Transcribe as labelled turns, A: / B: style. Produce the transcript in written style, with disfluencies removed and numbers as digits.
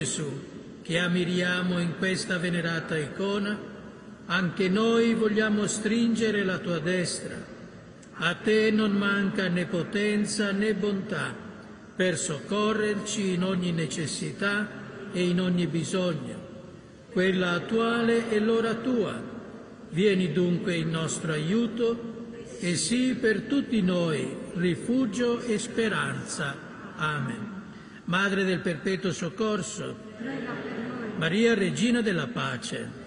A: Gesù, che ammiriamo in questa venerata icona, anche noi vogliamo stringere la tua destra. A te non manca né potenza né bontà per soccorrerci in ogni necessità e in ogni bisogno. Quella attuale è l'ora tua. Vieni dunque in nostro aiuto e sii per tutti noi rifugio e speranza. Amen. Madre del perpetuo soccorso, Maria, Regina della pace,